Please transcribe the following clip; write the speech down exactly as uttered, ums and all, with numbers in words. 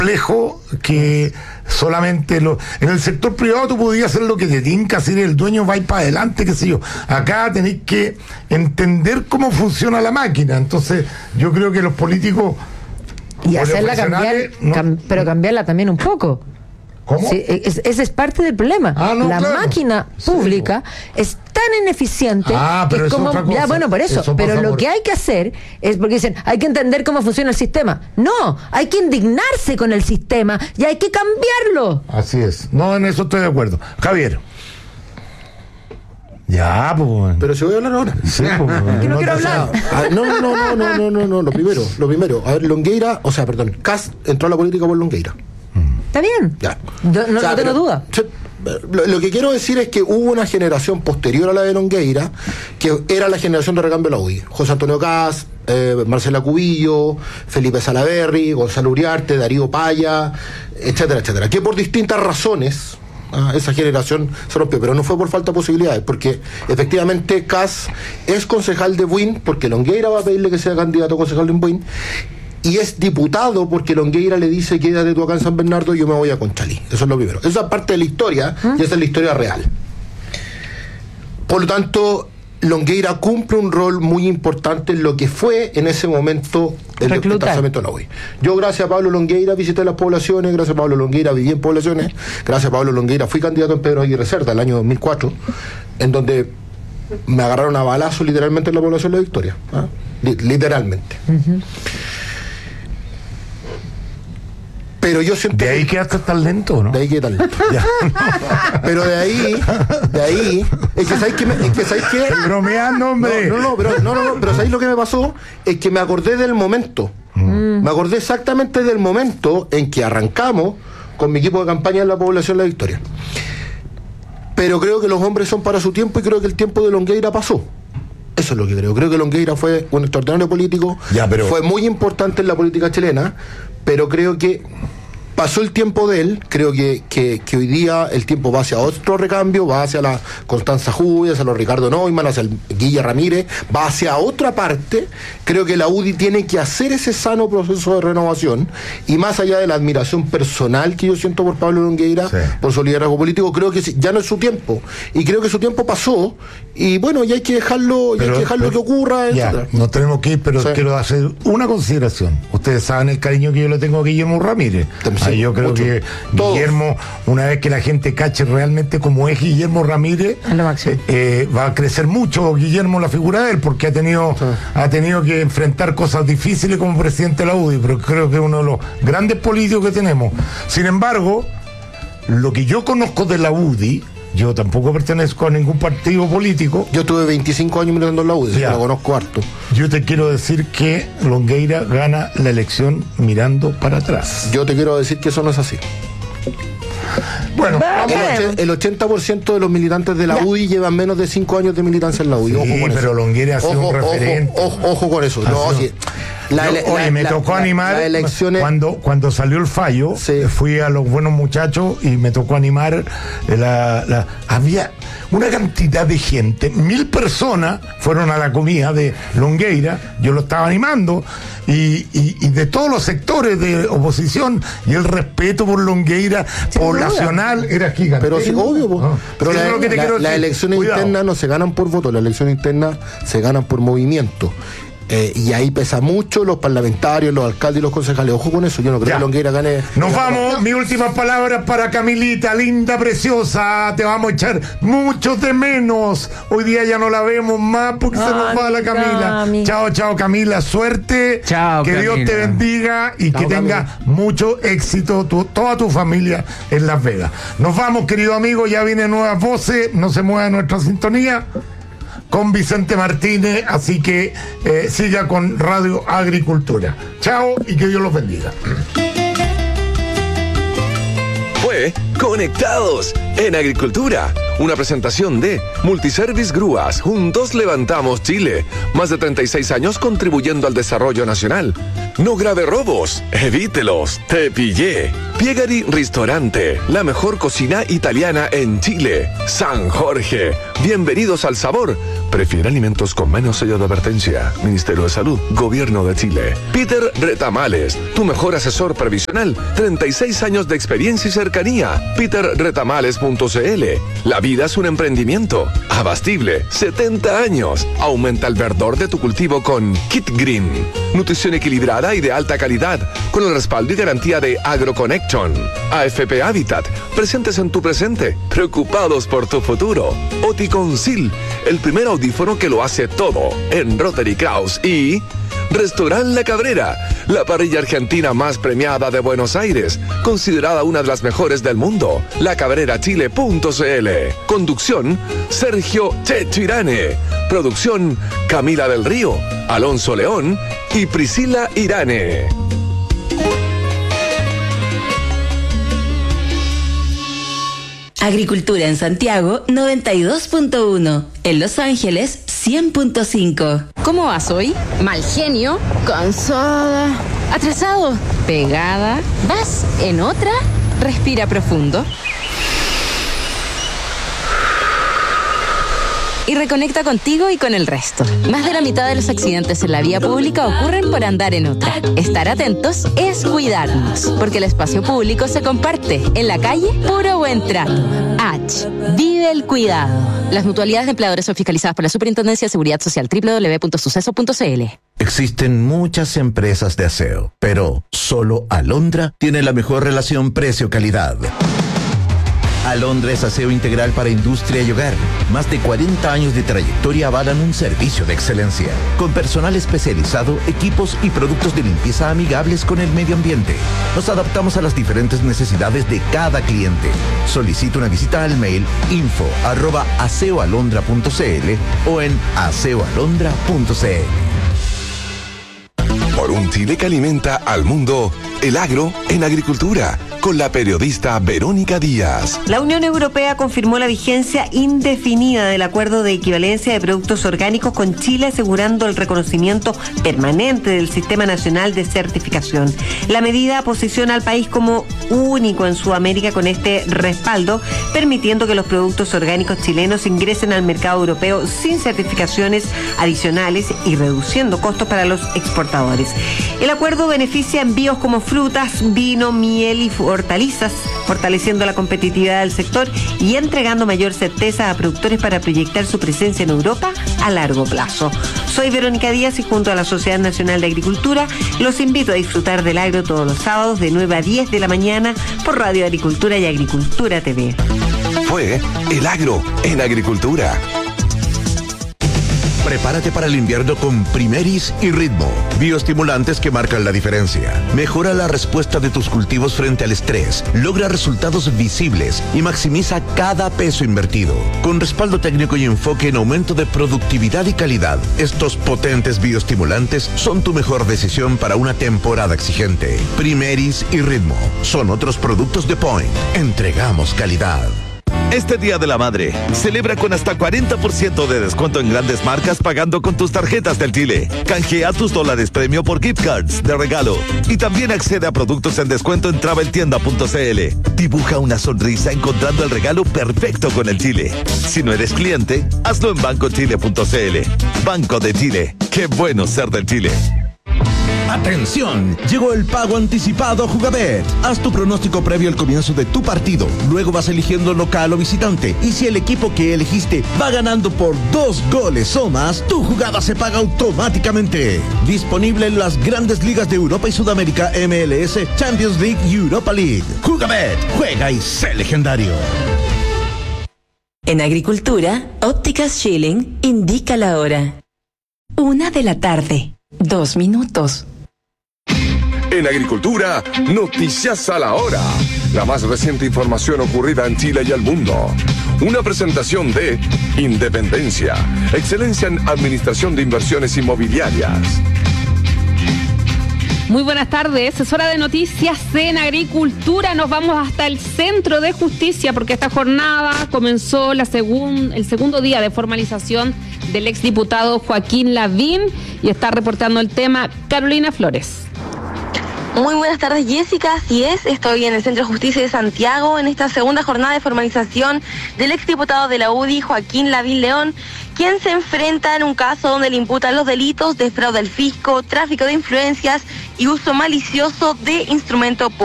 complejo que solamente lo, en el sector privado tú podías hacer lo que te tinca, si eres el dueño va para adelante, qué sé yo. Acá tenéis que entender cómo funciona la máquina. Entonces yo creo que los políticos y hacerla cambiar, no, cam, pero cambiarla también un poco. ¿Cómo? Sí, ese es, es parte del problema. Ah, no, la claro. máquina pública sí, es tan ineficiente ah, pero que es como otra cosa. Ya, bueno, por eso, eso pero lo por... que hay que hacer es, porque dicen, hay que entender cómo funciona el sistema. No, hay que indignarse con el sistema y hay que cambiarlo. Así es. No, en eso estoy de acuerdo. Javier. Ya, pues. Pero si voy a hablar ahora. Sí, pues. Que no, no quiero hablar. Ah, no, no, no, no, no, no, no, lo primero, lo primero. A ver, Longueira, o sea, perdón, Kast entró a la política por Longueira. Está bien. Ya. Yo, no, o sea, no tengo pero, duda. Lo, lo que quiero decir es que hubo una generación posterior a la de Longueira que era la generación de recambio de la U D I. José Antonio Kast, eh, Marcela Cubillo, Felipe Salaverry, Gonzalo Uriarte, Darío Paya, etcétera, etcétera. Que por distintas razones ah, esa generación se rompió, pero no fue por falta de posibilidades, porque efectivamente Kast es concejal de Buin, porque Longueira va a pedirle que sea candidato a concejal de Buin, y es diputado porque Longueira le dice quédate tú acá en San Bernardo y yo me voy a Conchalí. Eso es lo primero. Esa es parte de la historia ¿Ah? y esa es la historia real. Por lo tanto, Longueira cumple un rol muy importante en lo que fue en ese momento el desplazamiento de la U D I. Yo, gracias a Pablo Longueira, visité las poblaciones, gracias a Pablo Longueira viví en poblaciones, gracias a Pablo Longueira fui candidato en Pedro Aguirre Cerda el año dos mil cuatro, en donde me agarraron a balazo literalmente en la población de La Victoria. ¿ah? Literalmente. Uh-huh. Pero yo siento. De ahí que quedaste tan lento, ¿no? De ahí que tan lento. Pero de ahí, de ahí, es que sabéis que me, es que sabéis que. Estoy bromeando, hombre. No, no, no, pero no, no, no, pero sabéis lo que me pasó, es que me acordé del momento. Mm. Me acordé exactamente del momento en que arrancamos con mi equipo de campaña en la población de La Victoria. Pero creo que los hombres son para su tiempo y creo que el tiempo de Longueira pasó. Eso es lo que creo. Creo que Longueira fue un extraordinario político, ya, pero... fue muy importante en la política chilena, pero creo que pasó el tiempo de él. Creo que, que, que hoy día el tiempo va hacia otro recambio, va hacia la Constanza Judy, hacia los Ricardo Neumann, hacia el Guille Ramírez, va hacia otra parte. Creo que la U D I tiene que hacer ese sano proceso de renovación, y más allá de la admiración personal que yo siento por Pablo Longueira, sí, por su liderazgo político, creo que ya no es su tiempo, y creo que su tiempo pasó, y bueno, ya hay que dejarlo, ya hay que dejarlo pero, que ocurra, ya, etcétera. No tenemos que ir, pero sí, quiero hacer una consideración. Ustedes saben el cariño que yo le tengo a Guillermo Ramírez. Sí, yo creo mucho. que Todos. Guillermo, una vez que la gente cache realmente cómo es Guillermo Ramírez, eh, eh, va a crecer mucho Guillermo la figura de él, porque ha tenido, sí, ha tenido que enfrentar cosas difíciles como presidente de la U D I, pero creo que es uno de los grandes políticos que tenemos. Sin embargo, lo que yo conozco de la U D I, yo tampoco pertenezco a ningún partido político. Yo tuve veinticinco años militando en la U D I, lo conozco harto. Yo te quiero decir que Longueira gana la elección mirando para atrás. Yo te quiero decir que eso no es así. Bueno, el ochenta por ciento de los militantes de la ya. U D I llevan menos de cinco años de militancia en la U D I. Sí, ojo con pero eso. Longueira ha sido ojo, un referente. Ojo, ojo, ojo con eso. No, sí. La, Yo, oye, la, me la, tocó la, animar la elecciones... cuando, cuando salió el fallo, sí, fui a los buenos muchachos y me tocó animar la, la, había una cantidad de gente, mil personas fueron a la comida de Longueira, yo lo estaba animando, y, y, y de todos los sectores de oposición, y el respeto por Longueira sí, poblacional era gigante. Pero sí, obvio, no. pero sí, la, que la, las elecciones Cuidado. internas no se ganan por voto, las elecciones internas se ganan por movimiento. Eh, y ahí pesa mucho los parlamentarios, los alcaldes y los concejales. Ojo con eso, yo no creo ya. que Longueira gane. Nos vamos, no. mis últimas palabras para Camilita, linda, preciosa. Te vamos a echar mucho de menos. Hoy día ya no la vemos más porque ah, se nos va la Camila. Amiga. Chao, chao, Camila. Suerte. Chao, que Camila. Dios te bendiga y chao, que tenga Camila. mucho éxito tu, toda tu familia en Las Vegas. Nos vamos, querido amigo. Ya vienen nuevas voces. No se mueva nuestra sintonía con Vicente Martínez, así que eh, siga con Radio Agricultura. Chao y que Dios los bendiga. Fue Conectados en agricultura. Una presentación de Multiservice Grúas. Juntos levantamos Chile. Más de treinta y seis años contribuyendo al desarrollo nacional. No grave robos, evítelos, te pillé. Piegari Restaurante, la mejor cocina italiana en Chile. San Jorge, bienvenidos al sabor. Prefiere alimentos con menos sello de advertencia. Ministerio de Salud, Gobierno de Chile. Peter Retamales, tu mejor asesor previsional. treinta y seis años de experiencia y cercanía. peter retamales punto c l. La vida es un emprendimiento. Abastible, setenta años. Aumenta el verdor de tu cultivo con Kit Green. Nutrición equilibrada y de alta calidad, con el respaldo y garantía de AgroConnection. A F P Habitat, presentes en tu presente, preocupados por tu futuro. Oticonsil, el primer audífono que lo hace todo, en Rotary Kraus. Y Restaurant La Cabrera, la parrilla argentina más premiada de Buenos Aires, considerada una de las mejores del mundo. la cabrera chile punto c l. Conducción, Sergio Checho Irane. Producción, Camila del Río, Alonso León y Priscila Irane. Agricultura en Santiago, noventa y dos punto uno. En Los Ángeles, cien punto cinco. ¿Cómo vas hoy? Mal genio, cansada, atrasado, pegada. ¿Vas en otra? Respira profundo. Y reconecta contigo y con el resto. Más de la mitad de los accidentes en la vía pública ocurren por andar en otra. Estar atentos es cuidarnos, porque el espacio público se comparte. En la calle, puro buen trato. H. Vive el cuidado. Las mutualidades de empleadores son fiscalizadas por la Superintendencia de Seguridad Social. doble u doble u doble u punto suceso punto c l. Existen muchas empresas de aseo, pero solo Alondra tiene la mejor relación precio-calidad. Alondra es aseo integral para industria y hogar. Más de cuarenta años de trayectoria avalan un servicio de excelencia, con personal especializado, equipos y productos de limpieza amigables con el medio ambiente. Nos adaptamos a las diferentes necesidades de cada cliente. Solicita una visita al mail info arroba aseoalondra punto c l o en aseoalondra punto c l. Por un Chile que alimenta al mundo, el agro en agricultura, con la periodista Verónica Díaz. La Unión Europea confirmó la vigencia indefinida del acuerdo de equivalencia de productos orgánicos con Chile, asegurando el reconocimiento permanente del Sistema Nacional de Certificación. La medida posiciona al país como único en Sudamérica con este respaldo, permitiendo que los productos orgánicos chilenos ingresen al mercado europeo sin certificaciones adicionales y reduciendo costos para los exportadores. El acuerdo beneficia envíos como frutas, vino, miel y hortalizas, fortaleciendo la competitividad del sector y entregando mayor certeza a productores para proyectar su presencia en Europa a largo plazo. Soy Verónica Díaz y junto a la Sociedad Nacional de Agricultura los invito a disfrutar del agro todos los sábados de nueve a diez de la mañana por Radio Agricultura y Agricultura T V. Fue el agro en agricultura. Prepárate para el invierno con Primeris y Ritmo, bioestimulantes que marcan la diferencia. Mejora la respuesta de tus cultivos frente al estrés, logra resultados visibles y maximiza cada peso invertido. Con respaldo técnico y enfoque en aumento de productividad y calidad, estos potentes bioestimulantes son tu mejor decisión para una temporada exigente. Primeris y Ritmo son otros productos de Point. Entregamos calidad. Este Día de la Madre, celebra con hasta cuarenta por ciento de descuento en grandes marcas pagando con tus tarjetas del Chile. Canjea tus dólares premio por gift cards de regalo. Y también accede a productos en descuento en traveltienda punto c l. Dibuja una sonrisa encontrando el regalo perfecto con el Chile. Si no eres cliente, hazlo en banco chile punto c l. Banco de Chile. Qué bueno ser del Chile. ¡Atención! Llegó el pago anticipado a Jugabet. Haz tu pronóstico previo al comienzo de tu partido. Luego vas eligiendo local o visitante. Y si el equipo que elegiste va ganando por dos goles o más, tu jugada se paga automáticamente. Disponible en las grandes ligas de Europa y Sudamérica, M L S, Champions League y Europa League. Jugabet, juega y sé legendario. En agricultura, Ópticas Schilling indica la hora. Una de la tarde. Dos minutos. En agricultura, noticias a la hora. La más reciente información ocurrida en Chile y el mundo. Una presentación de Independencia, excelencia en administración de inversiones inmobiliarias. Muy buenas tardes, es hora de noticias en agricultura. Nos vamos hasta el Centro de Justicia porque esta jornada comenzó la segun, el segundo día de formalización del exdiputado Joaquín Lavín y está reportando el tema Carolina Flores. Muy buenas tardes, Jessica. Así es, estoy en el Centro de Justicia de Santiago en esta segunda jornada de formalización del exdiputado de la U D I, Joaquín Lavín León, quien se enfrenta en un caso donde le imputan los delitos de fraude al fisco, tráfico de influencias y uso malicioso de instrumento público.